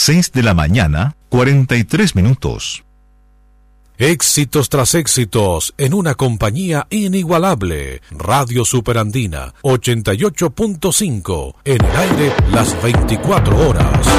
6 de la mañana, 43 minutos. Éxitos tras éxitos en una compañía inigualable. Radio Superandina 88.5 en el aire las 24 horas.